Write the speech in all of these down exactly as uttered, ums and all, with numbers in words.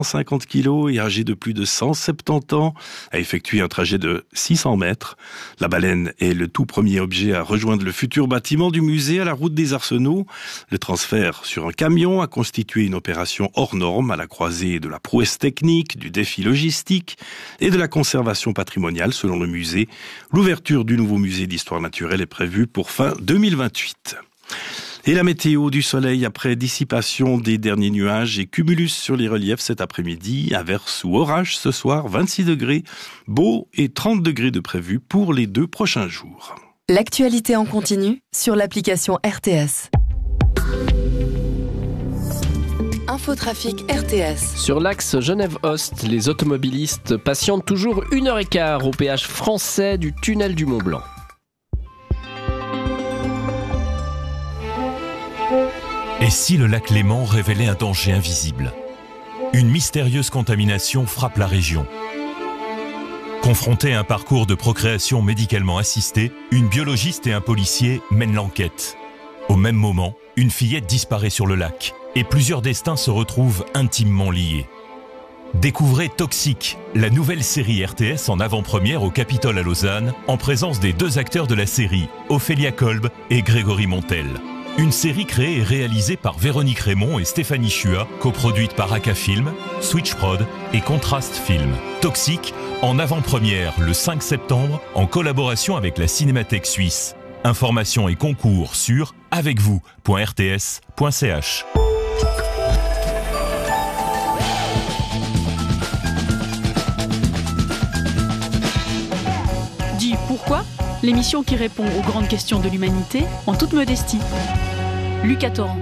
cinquante kilos et âgé de plus de cent soixante-dix ans, a effectué un trajet de six cents mètres. La baleine est le tout premier objet à rejoindre le futur bâtiment du musée à la route des Arsenaux. Le transfert sur un camion a constitué une opération hors norme à la croisée de la prouesse technique, du défi logistique et de la conservation patrimoniale selon le musée. L'ouverture du nouveau musée d'histoire naturelle est prévue pour fin deux mille vingt-huit. Et la météo, du soleil après dissipation des derniers nuages et cumulus sur les reliefs cet après-midi, averse ou orage ce soir, vingt-six degrés, beau et trente degrés de prévu pour les deux prochains jours. L'actualité en continu sur l'application R T S. Infotrafic R T S. Sur l'axe Genève-Ost, les automobilistes patientent toujours une heure et quart au péage français du tunnel du Mont-Blanc. Et si le lac Léman révélait un danger invisible ? Une mystérieuse contamination frappe la région. Confrontés à un parcours de procréation médicalement assistée, une biologiste et un policier mènent l'enquête. Au même moment, une fillette disparaît sur le lac et plusieurs destins se retrouvent intimement liés. Découvrez Toxique, la nouvelle série R T S en avant-première au Capitole à Lausanne, en présence des deux acteurs de la série, Ophélia Kolb et Grégory Montel. Une série créée et réalisée par Véronique Raymond et Stéphanie Chua, coproduite par Aka Film, Switch Prod et Contrast Film. Toxique, en avant-première le cinq septembre, en collaboration avec la Cinémathèque suisse. Informations et concours sur avec vous point r t s point c h. Dis pourquoi ? L'émission qui répond aux grandes questions de l'humanité en toute modestie. Lucas Torrent.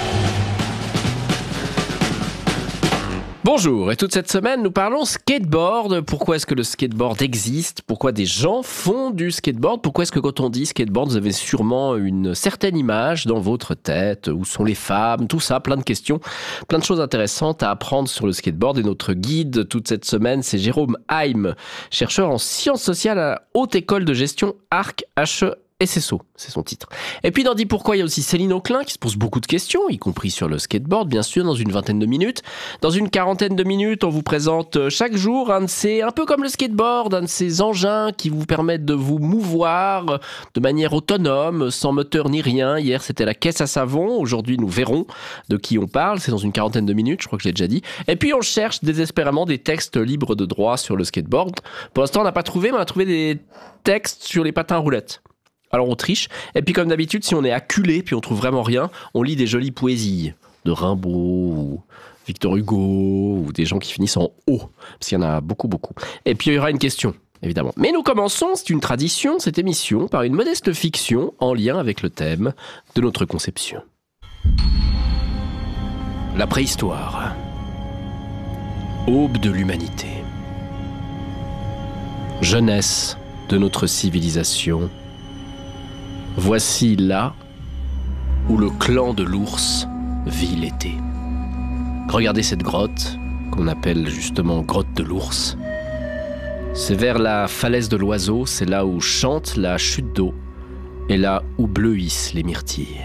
Bonjour, et toute cette semaine, nous parlons skateboard. Pourquoi est-ce que le skateboard existe ? Pourquoi des gens font du skateboard ? Pourquoi est-ce que quand on dit skateboard, vous avez sûrement une certaine image dans votre tête ? Où sont les femmes ? Tout ça, plein de questions, plein de choses intéressantes à apprendre sur le skateboard. Et notre guide toute cette semaine, c'est Jérôme Heim, chercheur en sciences sociales à la Haute École de Gestion Arc H E S S O, c'est son titre. Et puis dans Dis pourquoi, il y a aussi Céline Auclin qui se pose beaucoup de questions, y compris sur le skateboard, bien sûr, dans une vingtaine de minutes. Dans une quarantaine de minutes, on vous présente chaque jour un de ces, un peu comme le skateboard, un de ces engins qui vous permettent de vous mouvoir de manière autonome, sans moteur ni rien. Hier, c'était la caisse à savon. Aujourd'hui, nous verrons de qui on parle. C'est dans une quarantaine de minutes, je crois que je l'ai déjà dit. Et puis, on cherche désespérément des textes libres de droit sur le skateboard. Pour l'instant, on n'a pas trouvé, mais on a trouvé des textes sur les patins à roulettes. Alors on triche, et puis comme d'habitude, si on est acculé, puis on trouve vraiment rien, on lit des jolies poésies de Rimbaud, ou Victor Hugo, ou des gens qui finissent en O, parce qu'il y en a beaucoup, beaucoup. Et puis il y aura une question, évidemment. Mais nous commençons, c'est une tradition, cette émission, par une modeste fiction en lien avec le thème de notre conception. La préhistoire. Aube de l'humanité. Jeunesse de notre civilisation. Voici là où le clan de l'ours vit l'été. Regardez cette grotte, qu'on appelle justement grotte de l'ours. C'est vers la falaise de l'oiseau, c'est là où chante la chute d'eau, et là où bleuissent les myrtilles.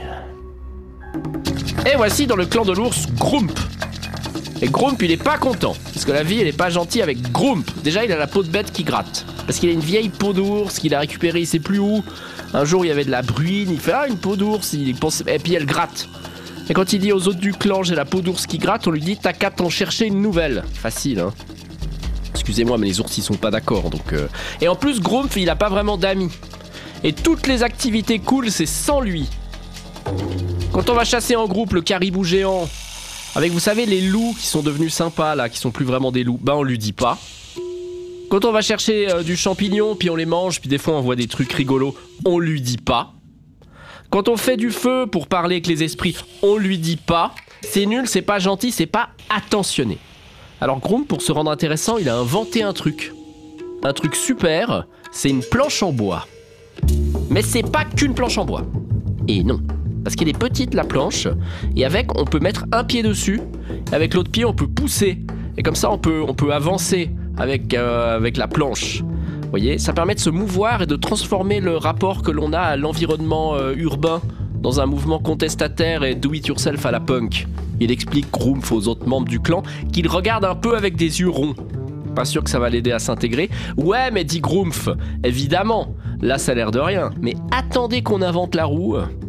Et voici dans le clan de l'ours, Grump. Et Grump, il est pas content, parce que la vie, elle est pas gentille avec Grump. Déjà, il a la peau de bête qui gratte, parce qu'il a une vieille peau d'ours qu'il a récupérée, il sait plus où. Un jour, il y avait de la bruine, il fait « Ah, une peau d'ours !» il pense... Et puis elle gratte. Et quand il dit aux autres du clan « J'ai la peau d'ours qui gratte », on lui dit « T'as qu'à t'en chercher une nouvelle. » Facile, hein. Excusez-moi, mais les ours, ils sont pas d'accord, donc... Euh... Et en plus, Grumpf, il a pas vraiment d'amis. Et toutes les activités cool, c'est sans lui. Quand on va chasser en groupe le caribou géant, avec, vous savez, les loups qui sont devenus sympas, là, qui sont plus vraiment des loups, ben on lui dit pas. Quand on va chercher euh, du champignon, puis on les mange, puis des fois on voit des trucs rigolos, on lui dit pas. Quand on fait du feu pour parler avec les esprits, on lui dit pas. C'est nul, c'est pas gentil, c'est pas attentionné. Alors Grump, pour se rendre intéressant, il a inventé un truc. Un truc super, c'est une planche en bois. Mais c'est pas qu'une planche en bois. Et non, parce qu'elle est petite la planche, et avec on peut mettre un pied dessus, et avec l'autre pied on peut pousser. Et comme ça on peut, on peut avancer avec, euh, avec la planche. Vous voyez, ça permet de se mouvoir et de transformer le rapport que l'on a à l'environnement euh, urbain dans un mouvement contestataire et do-it-yourself à la punk. Il explique Grumpf aux autres membres du clan qu'il regarde un peu avec des yeux ronds. Pas sûr que ça va l'aider à s'intégrer. Ouais, mais dit Grumpf, évidemment, là ça a l'air de rien. Mais attendez qu'on invente la roue.